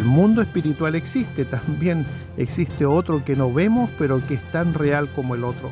mundo espiritual existe, también existe otro que no vemos, pero que es tan real como el otro.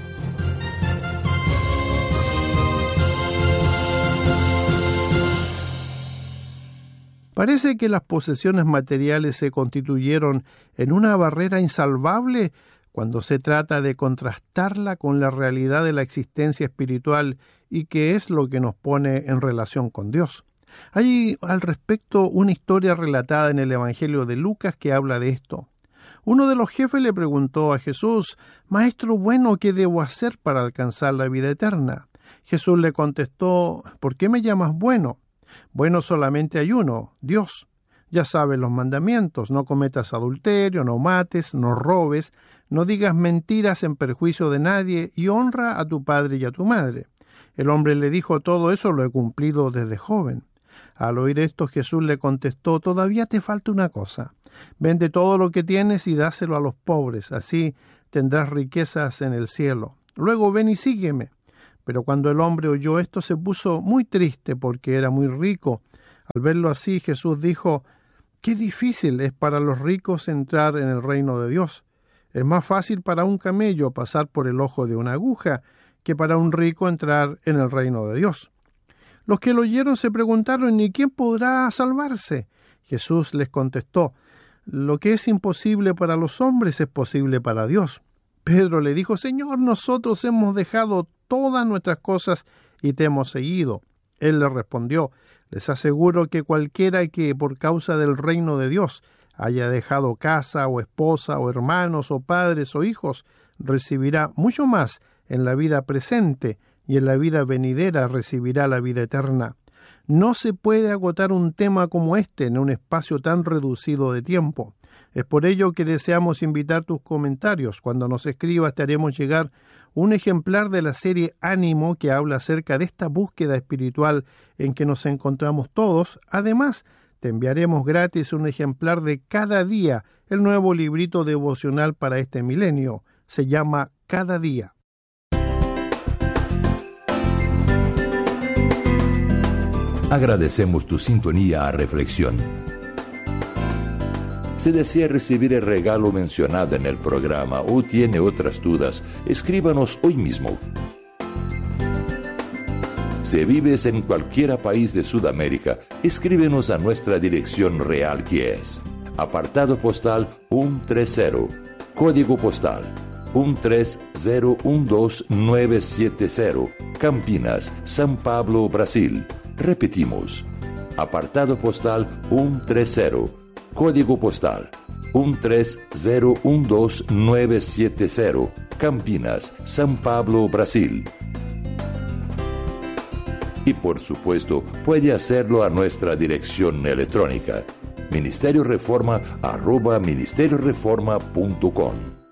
Parece que las posesiones materiales se constituyeron en una barrera insalvable cuando se trata de contrastarla con la realidad de la existencia espiritual y que es lo que nos pone en relación con Dios. Hay al respecto una historia relatada en el Evangelio de Lucas que habla de esto. Uno de los jefes le preguntó a Jesús: «Maestro bueno, ¿qué debo hacer para alcanzar la vida eterna?». Jesús le contestó: «¿Por qué me llamas bueno? Bueno solamente hay uno, Dios. Ya sabes los mandamientos: no cometas adulterio, no mates, no robes, no digas mentiras en perjuicio de nadie y honra a tu padre y a tu madre». El hombre le dijo: «Todo eso lo he cumplido desde joven». Al oír esto, Jesús le contestó: «Todavía te falta una cosa. Vende todo lo que tienes y dáselo a los pobres, así tendrás riquezas en el cielo. Luego ven y sígueme». Pero cuando el hombre oyó esto se puso muy triste porque era muy rico. Al verlo así, Jesús dijo: «Qué difícil es para los ricos entrar en el reino de Dios. Es más fácil para un camello pasar por el ojo de una aguja que para un rico entrar en el reino de Dios». Los que lo oyeron se preguntaron: ¿y quién podrá salvarse? Jesús les contestó: «Lo que es imposible para los hombres es posible para Dios». Pedro le dijo: «Señor, nosotros hemos dejado todas nuestras cosas y te hemos seguido». Él le respondió: «Les aseguro que cualquiera que por causa del reino de Dios haya dejado casa o esposa o hermanos o padres o hijos, recibirá mucho más en la vida presente y en la vida venidera recibirá la vida eterna». No se puede agotar un tema como este en un espacio tan reducido de tiempo. Es por ello que deseamos invitar tus comentarios. Cuando nos escribas te haremos llegar un ejemplar de la serie Ánimo, que habla acerca de esta búsqueda espiritual en que nos encontramos todos. Además, te enviaremos gratis un ejemplar de Cada Día, el nuevo librito devocional para este milenio. Se llama Cada Día. Agradecemos tu sintonía a Reflexión. Si desea recibir el regalo mencionado en el programa o tiene otras dudas, escríbanos hoy mismo. Si vives en cualquier país de Sudamérica, escríbenos a nuestra dirección real, que es apartado postal 130, código postal 13012970, Campinas, São Paulo, Brasil. Repetimos: apartado postal 130, código postal 13012970, Campinas, São Paulo, Brasil. Y por supuesto, puede hacerlo a nuestra dirección electrónica: ministerioreforma@ministerioreforma.com.